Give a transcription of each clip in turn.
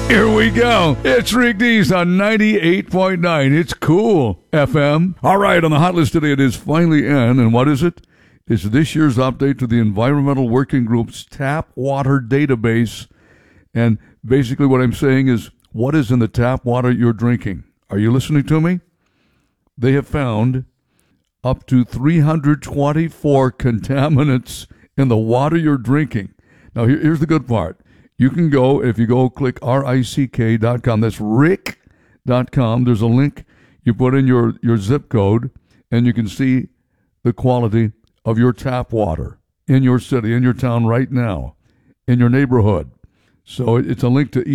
Here we go. It's Rick Dees on 98.9. It's cool, FM. All right, on the hot list today, it is finally in. And what is it? It's this year's update to the Environmental Working Group's tap water database. And basically what I'm saying is, what is in the tap water you're drinking? Are you listening to me? They have found up to 324 contaminants in the water you're drinking. Now, here's the good part. You can go, if you go click RICK.com, that's rick.com. There's a link. You put in your zip code, and you can see the quality of your tap water in your city, in your town right now, in your neighborhood. So it's a link to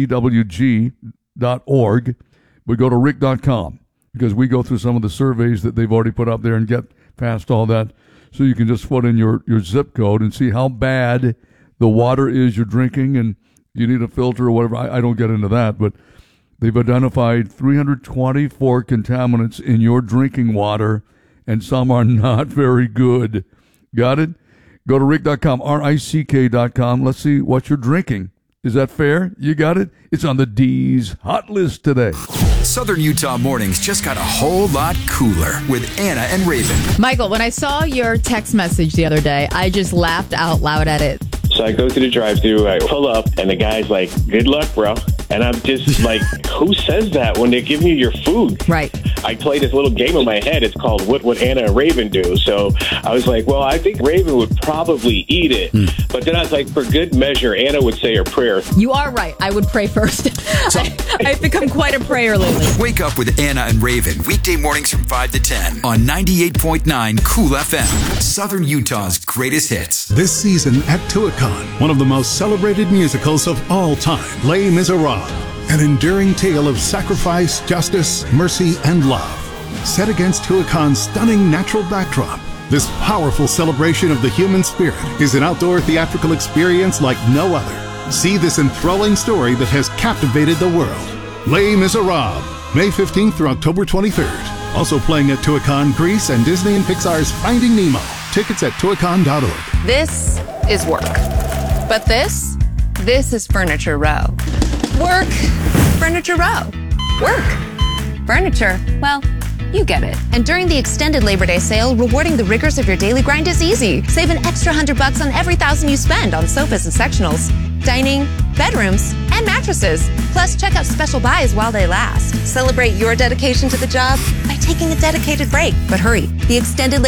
EWG.org. But go to rick.com because we go through some of the surveys that they've already put up there and get past all that. So you can just put in your zip code and see how bad the water is you're drinking, and you need a filter or whatever. I don't get into that, but they've identified 324 contaminants in your drinking water, and some are not very good. Got it? Go to rick.com, RICK.com. Let's see what you're drinking. Is that fair? You got it? It's on the D's hot list today. Southern Utah mornings just got a whole lot cooler with Anna and Raven. Michael, when I saw your text message the other day, I just laughed out loud at it. So I go to the drive-thru, I pull up, and the guy's like, "Good luck, bro." And I'm just like, who says that when they give you your food? Right. I play this little game in my head. It's called What Would Anna and Raven Do? So I was like, well, I think Raven would probably eat it. But then I was like, for good measure, Anna would say her prayer. You are right. I would pray first. I've become quite a prayer lately. Wake up with Anna and Raven, weekday mornings from 5 to 10 on 98.9 Cool FM, Southern Utah's greatest hits. This season at Tuacahn, one of the most celebrated musicals of all time, Les Miserables, an enduring tale of sacrifice, justice, mercy, and love. Set against Tuacah's stunning natural backdrop, this powerful celebration of the human spirit is an outdoor theatrical experience like no other. See this enthralling story that has captivated the world. Les Miserables, May 15th through October 23rd. Also playing at Tuacahn, Greece, and Disney and Pixar's Finding Nemo. Tickets at tuacahn.org. This is work. But this is Furniture Row. Work. Furniture Row. Work. Furniture. Well, you get it. And during the extended Labor Day sale, rewarding the rigors of your daily grind is easy. Save an extra $100 on every $1,000 you spend on sofas and sectionals, dining, bedrooms, and mattresses. Plus, check out special buys while they last. Celebrate your dedication to the job by taking a dedicated break. But hurry, the extended